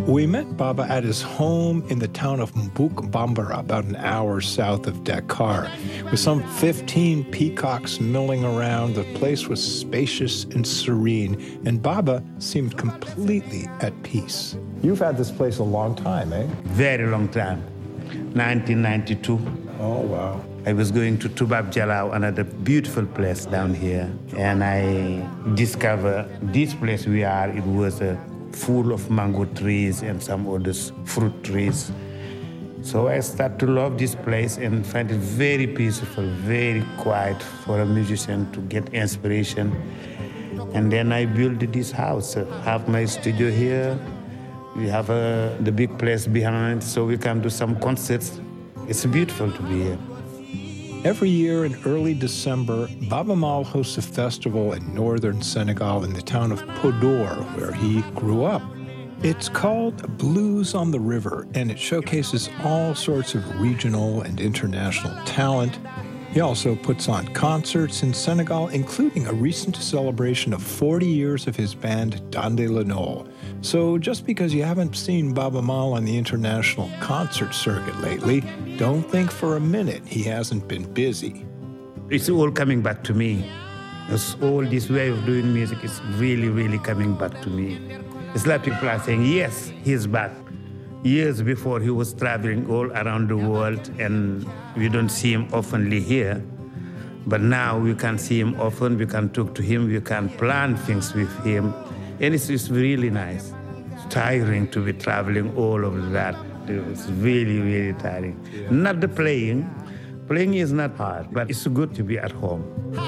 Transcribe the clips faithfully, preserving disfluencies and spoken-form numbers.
We met Baba at his home in the town of Mbuk Bambara, about an hour south of Dakar. With some fifteen peacocks milling around, the place was spacious and serene, and Baba seemed completely at peace. You've had this place a long time, eh? Very long time. nineteen ninety-two. Oh, wow. I was going to Tubab Jalao, another beautiful place down here, and I discovered this place we are. It was a full of mango trees and some other fruit trees. So I started to love this place and find it very peaceful, very quiet for a musician to get inspiration. And then I built this house. I have my studio here. We have uh, the big place behind, so we can do some concerts. It's beautiful to be here. Every year in early December, Baaba Maal hosts a festival in northern Senegal in the town of Podor, where he grew up. It's called Blues on the River, and it showcases all sorts of regional and international talent. He also puts on concerts in Senegal, including a recent celebration of forty years of his band Dande Lenol. So just because you haven't seen Baaba Maal on the international concert circuit lately, don't think for a minute he hasn't been busy. It's all coming back to me. It's all this way of doing music is really, really coming back to me. It's like people are saying, yes, he's back. Years before, he was traveling all around the world, and we don't see him oftenly here. But now we can see him often, we can talk to him, we can plan things with him. And it's, it's really nice. It's tiring to be traveling all over that. It's really, really tiring. Yeah. Not the playing. Playing is not hard, but it's good to be at home.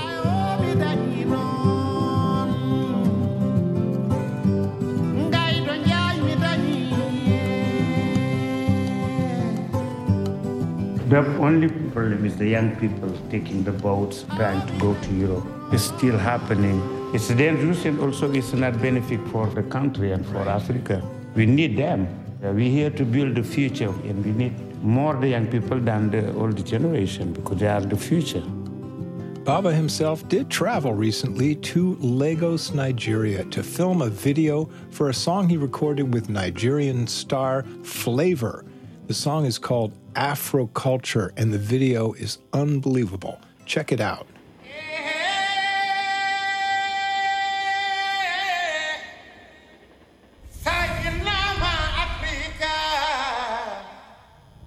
The only problem is the young people taking the boats, trying to go to Europe. It's still happening. It's dangerous, and also it's not benefit for the country and for Africa. We need them. We're here to build the future, and we need more the young people than the older generation because they are the future. Baba himself did travel recently to Lagos, Nigeria, to film a video for a song he recorded with Nigerian star Flavor. The song is called Afro Culture, and the video is unbelievable. Check it out.